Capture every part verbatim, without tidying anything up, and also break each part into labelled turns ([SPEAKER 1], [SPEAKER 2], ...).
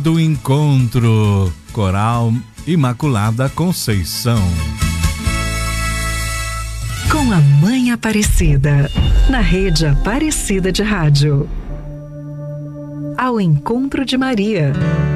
[SPEAKER 1] do Encontro, Coral Imaculada Conceição.
[SPEAKER 2] Com a Mãe Aparecida, na Rede Aparecida de Rádio. Ao Encontro de Maria,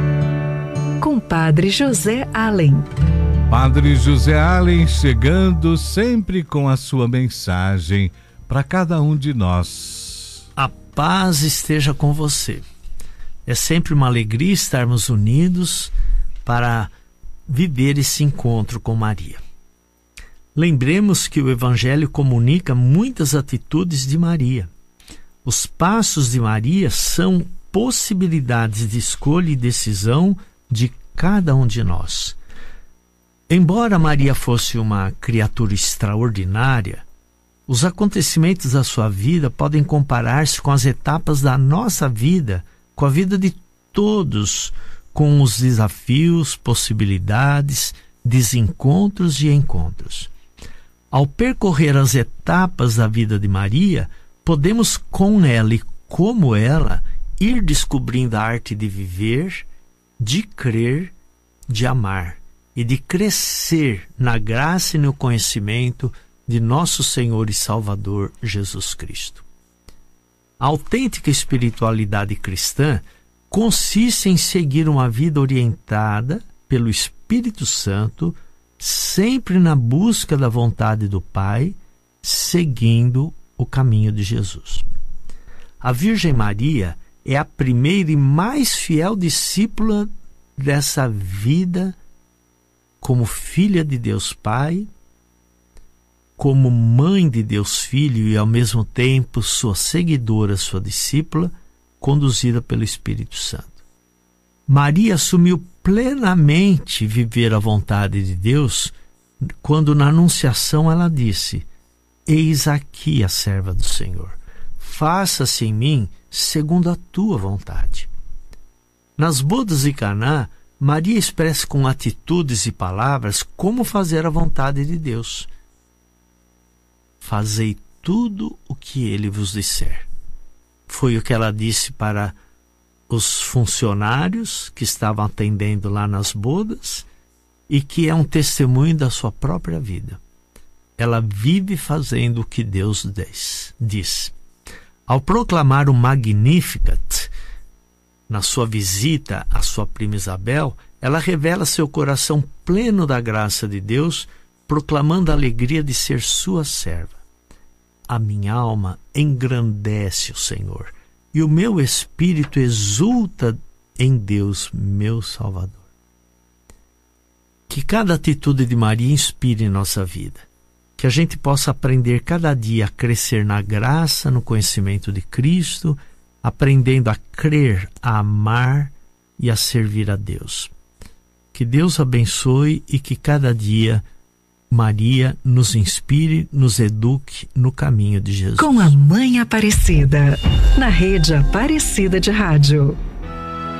[SPEAKER 2] com Padre José Allen.
[SPEAKER 1] Padre José Allen chegando sempre com a sua mensagem para cada um de nós.
[SPEAKER 3] A paz esteja com você. É sempre uma alegria estarmos unidos para viver esse encontro com Maria. Lembremos que o Evangelho comunica muitas atitudes de Maria. Os passos de Maria são possibilidades de escolha e decisão de cada um de nós. Embora Maria fosse uma criatura extraordinária, os acontecimentos da sua vida podem comparar-se com as etapas da nossa vida, com a vida de todos, com os desafios, possibilidades, desencontros e encontros. Ao percorrer as etapas da vida de Maria, podemos com ela e como ela ir descobrindo a arte de viver, de crer, de amar e de crescer na graça e no conhecimento de nosso Senhor e Salvador Jesus Cristo. A autêntica espiritualidade cristã consiste em seguir uma vida orientada pelo Espírito Santo, sempre na busca da vontade do Pai, seguindo o caminho de Jesus. A Virgem Maria é a primeira e mais fiel discípula dessa vida como filha de Deus Pai, como mãe de Deus Filho e ao mesmo tempo sua seguidora, sua discípula, conduzida pelo Espírito Santo. Maria assumiu plenamente viver a vontade de Deus quando na Anunciação ela disse: eis aqui a serva do Senhor, faça-se em mim segundo a tua vontade. Nas bodas de Caná, Maria expressa com atitudes e palavras como fazer a vontade de Deus. Fazei tudo o que ele vos disser. Foi o que ela disse para os funcionários que estavam atendendo lá nas bodas e que é um testemunho da sua própria vida. Ela vive fazendo o que Deus diz. Ao proclamar o Magnificat, na sua visita à sua prima Isabel, ela revela seu coração pleno da graça de Deus, proclamando a alegria de ser sua serva. A minha alma engrandece o Senhor, e o meu espírito exulta em Deus, meu Salvador. Que cada atitude de Maria inspire em nossa vida. Que a gente possa aprender cada dia a crescer na graça, no conhecimento de Cristo, aprendendo a crer, a amar e a servir a Deus. Que Deus abençoe e que cada dia Maria nos inspire, nos eduque no caminho de Jesus.
[SPEAKER 2] Com a Mãe Aparecida, na Rede Aparecida de Rádio.